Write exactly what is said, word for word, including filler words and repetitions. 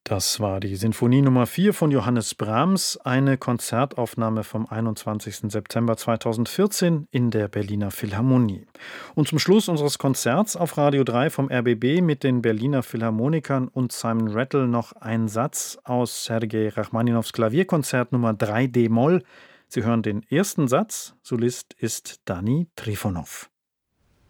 Das war die Sinfonie Nummer vier von Johannes Brahms, eine Konzertaufnahme vom einundzwanzigsten September zweitausendvierzehn in der Berliner Philharmonie. Und zum Schluss unseres Konzerts auf Radio drei vom R B B mit den Berliner Philharmonikern und Simon Rattle noch ein Satz aus Sergei Rachmaninows Klavierkonzert Nummer drei D-Moll. Sie hören den ersten Satz, Solist ist Dani Trifonow.